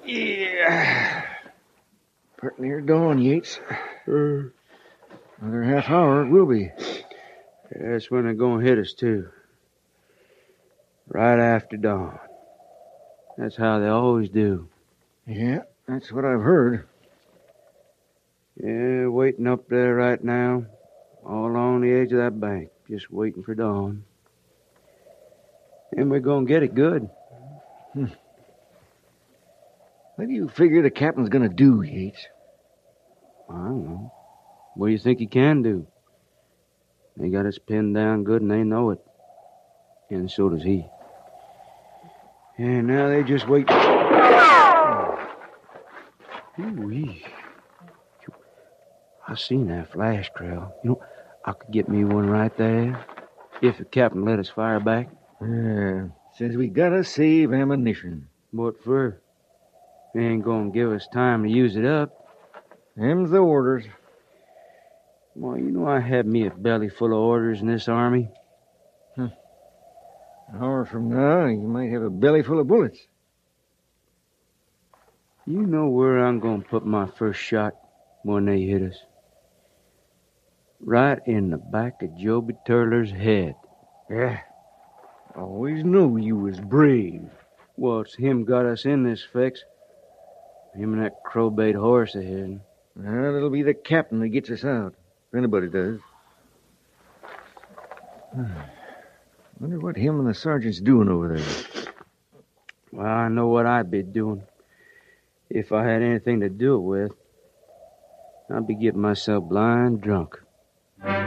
Yeah. Pretty near dawn, Yates. Another half hour it will be. That's when they're going to hit us, too. Right after dawn. That's how they always do. Yeah, that's what I've heard. Yeah, waiting up there right now, all along the edge of that bank, just waiting for dawn. And we're going to get it good. What do you figure the captain's going to do, Yates? I don't know. What do you think he can do? They got us pinned down good and they know it. And so does he. And now they just wait. Ooh-wee. I seen that flash trail. I could get me one right there if the captain let us fire back. Yeah, says we gotta save ammunition. What for? They ain't gonna give us time to use it up. Them's the orders. Well, I had me a belly full of orders in this army. An hour from now, you might have a belly full of bullets. You know where I'm gonna put my first shot when they hit us? Right in the back of Joby Turler's head. Yeah. Always knew you was brave. Well, it's him got us in this fix. Him and that crowbait horse of his. Well, it'll be the captain that gets us out, if anybody does. Wonder what him and the sergeant's doing over there. Well, I know what I'd be doing. If I had anything to do it with, I'd be getting myself blind drunk.